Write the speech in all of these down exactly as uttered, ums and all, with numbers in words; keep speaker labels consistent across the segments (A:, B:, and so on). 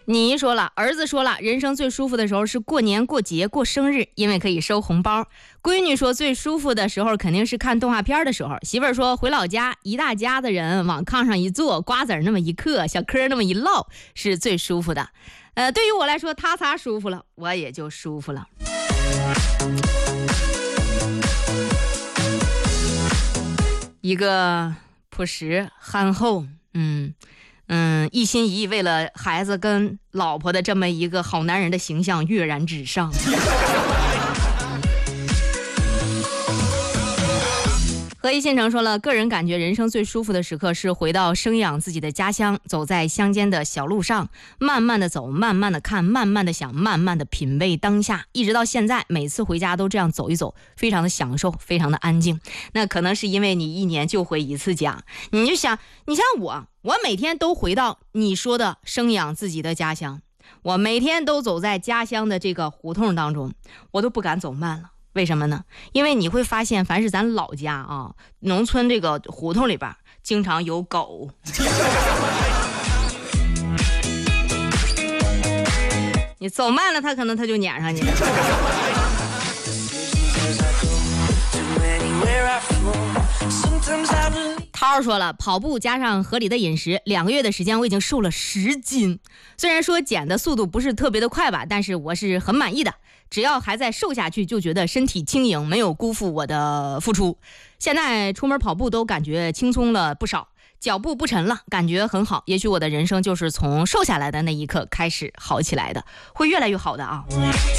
A: 你说了，儿子说了，人生最舒服的时候是过年过节过生日，因为可以收红包。闺女说最舒服的时候肯定是看动画片的时候。媳妇儿说回老家一大家子人往炕上一坐，瓜子那么一嗑，小嗑那么一唠，是最舒服的。呃，对于我来说，他仨舒服了，我也就舒服了。一个朴实憨厚，嗯嗯，一心一意为了孩子跟老婆的这么一个好男人的形象跃然纸上。何一县城说了，个人感觉人生最舒服的时刻是回到生养自己的家乡，走在乡间的小路上，慢慢的走，慢慢的看，慢慢的想，慢慢的品味当下，一直到现在，每次回家都这样走一走，非常的享受，非常的安静。那可能是因为你一年就回一次家，你就想，你像我，我每天都回到你说的生养自己的家乡，我每天都走在家乡的这个胡同当中，我都不敢走慢了。为什么呢？因为你会发现，凡是咱老家啊，农村这个胡同里边，经常有狗。你走慢了，它可能它就撵上你了。涛说了，跑步加上合理的饮食，两个月的时间我已经瘦了十斤。虽然说减的速度不是特别的快吧，但是我是很满意的。只要还在瘦下去，就觉得身体轻盈，没有辜负我的付出。现在出门跑步都感觉轻松了不少，脚步不沉了，感觉很好。也许我的人生就是从瘦下来的那一刻开始好起来的，会越来越好的啊。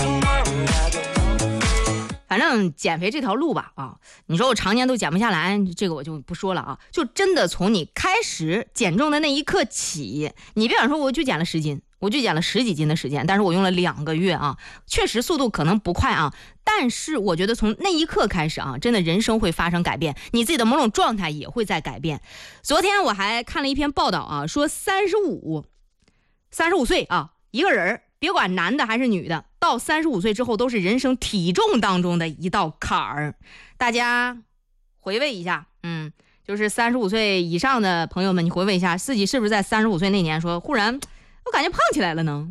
A: 反正减肥这条路吧，啊，你说我常年都减不下来，这个我就不说了啊。就真的从你开始减重的那一刻起，你别想说我就减了十斤，我就减了十几斤的时间，但是我用了两个月啊，确实速度可能不快啊，但是我觉得从那一刻开始啊，真的人生会发生改变，你自己的某种状态也会在改变。昨天我还看了一篇报道啊，说三十五，三十五岁啊，一个人别管男的还是女的，到三十五岁之后都是人生体重当中的一道坎儿。大家回味一下，嗯，就是三十五岁以上的朋友们，你回味一下自己是不是在三十五岁那年说，忽然我感觉胖起来了呢？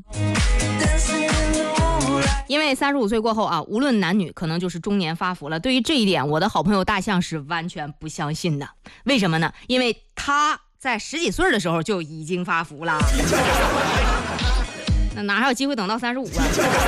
A: 因为三十五岁过后啊，无论男女，可能就是中年发福了。对于这一点，我的好朋友大象是完全不相信的。为什么呢？因为他在十几岁的时候就已经发福了。那哪还有机会等到三十五啊？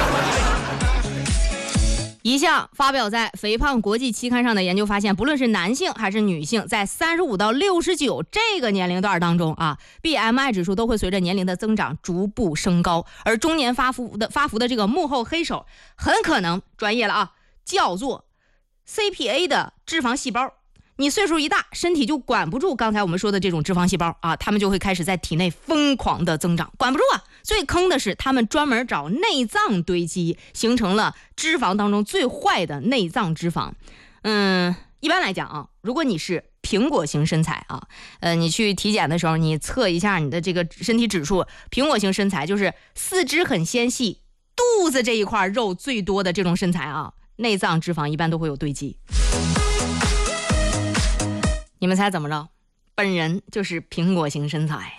A: 一项发表在肥胖国际期刊上的研究发现，不论是男性还是女性，在三十五到六十九这个年龄段当中啊 ，B M I 指数都会随着年龄的增长逐步升高，而中年发福的发福的这个幕后黑手，很可能专业了啊，叫做 C P A 的脂肪细胞。你岁数一大，身体就管不住刚才我们说的这种脂肪细胞啊，他们就会开始在体内疯狂的增长，管不住啊。最坑的是他们专门找内脏堆积，形成了脂肪当中最坏的内脏脂肪。嗯，一般来讲啊，如果你是苹果型身材啊，呃，你去体检的时候，你测一下你的这个身体指数，苹果型身材就是四肢很纤细，肚子这一块肉最多的这种身材啊，内脏脂肪一般都会有堆积。你们猜怎么着？本人就是苹果型身材。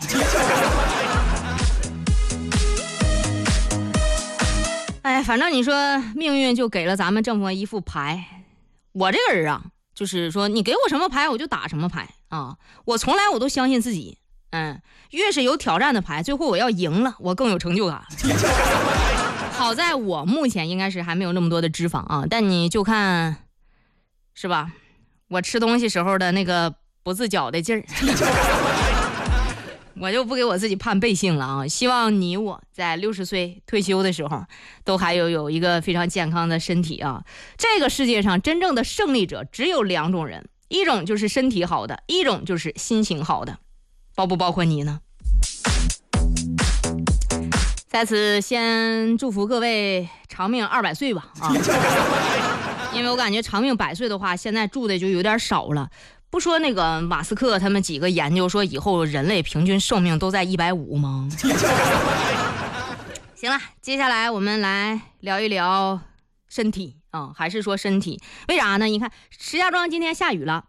A: 哎，反正你说命运就给了咱们这么一副牌，我这个人啊，就是说你给我什么牌我就打什么牌啊。我从来我都相信自己，嗯，越是有挑战的牌，最后我要赢了，我更有成就感。好在我目前应该是还没有那么多的脂肪啊，但你就看，是吧？我吃东西时候的那个不自觉的劲儿，我就不给我自己判背信了啊！希望你我在六十岁退休的时候，都还有有一个非常健康的身体啊！这个世界上真正的胜利者只有两种人，一种就是身体好的，一种就是心情好的，包不包括你呢？在此先祝福各位长命二百岁吧啊！因为我感觉长命百岁的话，现在住的就有点少了。不说那个马斯克他们几个研究说以后人类平均寿命都在一百五吗？行了，接下来我们来聊一聊身体啊、嗯，还是说身体？为啥呢？你看石家庄今天下雨了，